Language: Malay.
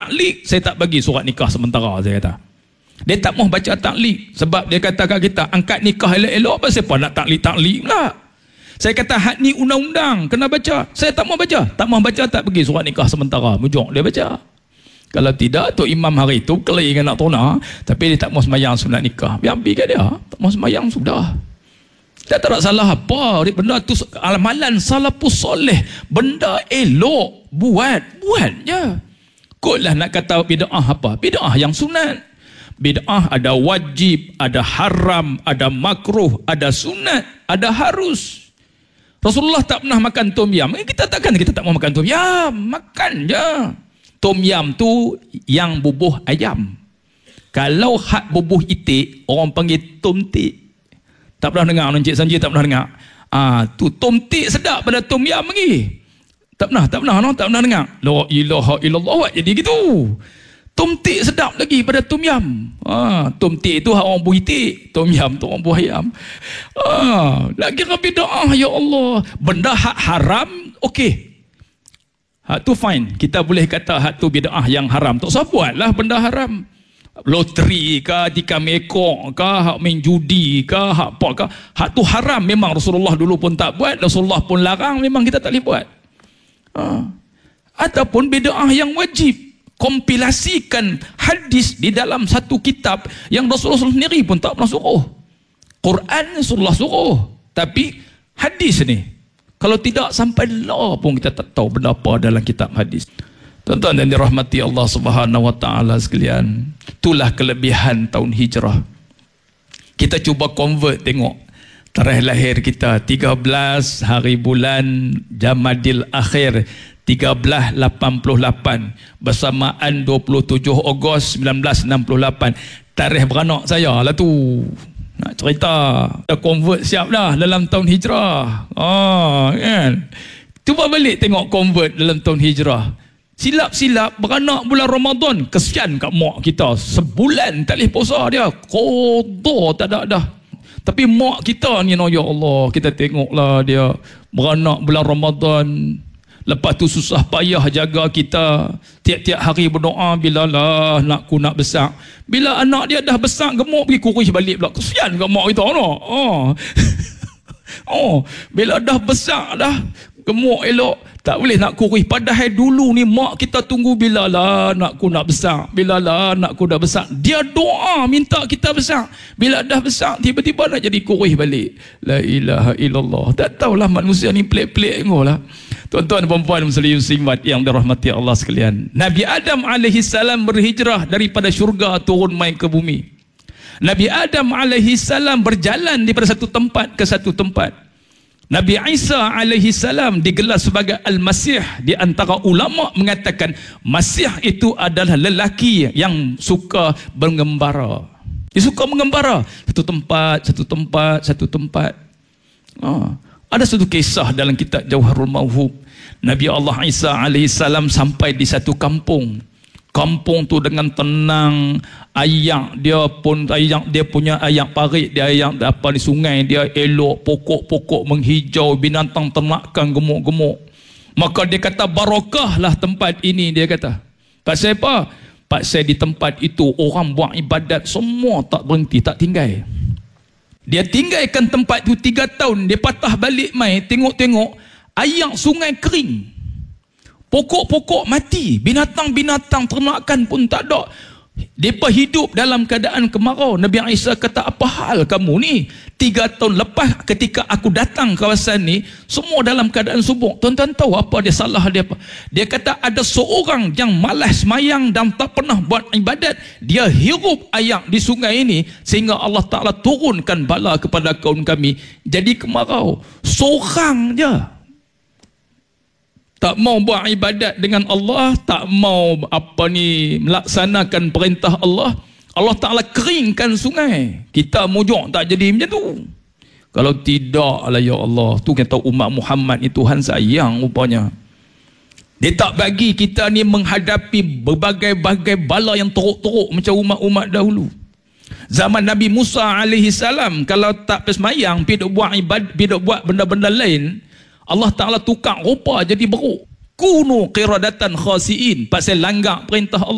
taklik, saya tak bagi surat nikah sementara, saya kata. Dia tak mahu baca taklik sebab dia kata kat kita, angkat nikah elok-elok, apa siapa nak taklik pula. Saya kata hak ni undang-undang, kena baca. Saya tak mahu baca, tak pergi surat nikah sementara, mujur dia baca. Kalau tidak, Tok Imam hari tu kelain nak tona, tapi dia tak mahu sembahyang sunat nikah. Biar pergi kat dia, tak mahu sembahyang sudah. Dia tak ada salah apa. Benda tu amalan salafus soleh, benda elok, buat je. Kotlah nak kata bid'ah apa? Bid'ah yang sunat. Bid'ah ada wajib, ada haram, ada makruh, ada sunat, ada harus. Rasulullah tak pernah makan tom yam. Kita tak mau makan tom yam, makan je. Tom yam tu yang bubuh ayam. Kalau hak bubuh itik, orang panggil tom tik. Tak pernah dengar, Encik Sanji tak pernah dengar. Tu tom tik sedap pada tom yam lagi. Tak pernah dengar. La ilaha illallah, jadi gitu. Tom tik sedap lagi pada tom yam. Tom tik tu orang buah itik, tom yam tu orang buah ayam. Nak kira bid'ah, ya Allah. Benda hak haram, okey. Hak tu fine. Kita boleh kata hak tu bid'ah yang haram. Tak usah buatlah benda haram. Loteri ke, tikam ekor ke, hak main judi ke, hak apa ke. Hak tu haram. Memang Rasulullah dulu pun tak buat, Rasulullah pun larang, memang kita tak boleh buat. Ataupun bid'ah yang wajib, kompilasikan hadis di dalam satu kitab yang Rasulullah sendiri pun tak pernah suruh. Quran Rasulullah suruh, tapi hadis ni kalau tidak sampai lah pun kita tak tahu benda apa dalam kitab hadis. Tuan-tuan dan dirahmati Allah Subhanahu wa taala sekalian, itulah kelebihan tahun hijrah. Kita cuba convert, tengok tarikh lahir kita 13 hari bulan Jamadil Akhir 1388 bersamaan 27 Ogos 1968. Tarikh beranak saya lah tu. Nak cerita, dah convert siap dah dalam tahun hijrah. Kan? Cuba balik tengok convert dalam tahun hijrah. Silap-silap beranak bulan Ramadan, kesian kat mak kita. Sebulan tak boleh puasa dia. Kodoh tak ada dah. Tapi mak kita ni, ya Allah, kita tengoklah dia beranak bulan Ramadan. Lepas tu susah payah jaga kita. Tiap-tiap hari berdoa, bilalah nakku nak besar. Bila anak dia dah besar, gemuk, pergi kurus balik pula. Kesian kat mak kita, no? Bila dah besar dah, gemuk elok, tak boleh nak kurus. Padahal dulu ni mak kita tunggu bilalah nakku nak besar. Bilalah nakku dah besar. Dia doa minta kita besar. Bila dah besar, tiba-tiba nak jadi kurus balik. La ilaha illallah. Tak tahulah manusia ni pelik-pelik lah. Tuan-tuan dan puan-puan muslimat yang dirahmati Allah sekalian, Nabi Adam alaihi salam berhijrah daripada syurga turun main ke bumi. Nabi Adam alaihi salam berjalan daripada satu tempat ke satu tempat. Nabi Isa alaihi salam digelar sebagai Al-Masih. Di antara ulama mengatakan Masih itu adalah lelaki yang suka mengembara. Dia suka mengembara satu tempat. Ada satu kisah dalam kitab Jauharul Mawhub. Nabi Allah Isa alaihi salam sampai di satu kampung. Kampung tu dengan tenang, ayak dia punya ayak parit, dia ayak apa di sungai dia elok, pokok-pokok menghijau, binatang ternakan gemuk-gemuk. Maka dia kata barakahlah tempat ini, dia kata. Pasal apa? Pasal di tempat itu orang buat ibadat semua tak berhenti, tak tinggal. Dia tinggalkan tempat itu 3 tahun, dia patah balik mai, tengok-tengok ayak sungai kering. Pokok-pokok mati, binatang-binatang ternakan pun tak ada. Mereka hidup dalam keadaan kemarau. Nabi Isa kata, apa hal kamu ni? 3 tahun lepas ketika aku datang kawasan ni, semua dalam keadaan subur. Tuan-tuan tahu apa dia salah dia apa? Dia kata ada seorang yang malas semayang dan tak pernah buat ibadat. Dia hirup air di sungai ini sehingga Allah Ta'ala turunkan bala kepada kaum kami. Jadi kemarau. Seorang je. Tak mau buat ibadat dengan Allah, tak mau melaksanakan perintah Allah. Allah Ta'ala keringkan sungai. Kita mujuk tak jadi macam tu. Kalau tidak lah ya Allah, tu kata umat Muhammad ni Tuhan sayang rupanya. Dia tak bagi kita ni menghadapi berbagai-bagai bala yang teruk-teruk macam umat-umat dahulu. Zaman Nabi Musa alaihi salam, kalau tak persemayang, pergi buat benda-benda lain, Allah Ta'ala tukar rupa jadi beruk. Kunu qiradatan khasiin, pasal langgar perintah Allah.